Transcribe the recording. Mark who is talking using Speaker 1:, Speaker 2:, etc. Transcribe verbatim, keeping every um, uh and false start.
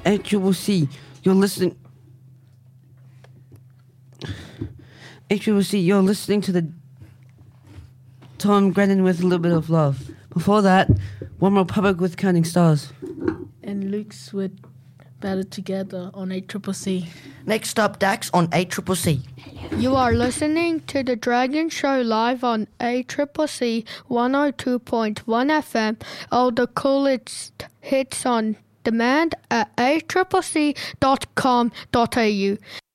Speaker 1: A Triple C. You're listening. A Triple C. You're listening to the Tom Grennan with a little bit of love. Before that, One Republic with Counting Stars.
Speaker 2: And Luke's with Better Together on A Triple C.
Speaker 3: Next up, Dax on A Triple C.
Speaker 4: You are listening to The Dragon Show live on A Triple C one oh two point one F M. All the coolest hits on demand at a triple c dot com dot a u.